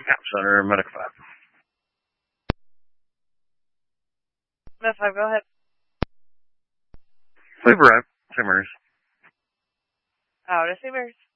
Cap Center, Medic 5. Med 5, go ahead. We've arrived. St. Mary's. Out of St. Mary's.